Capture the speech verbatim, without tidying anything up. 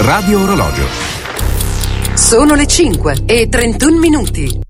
Radio Orologio. Sono le cinque e trentuno minuti.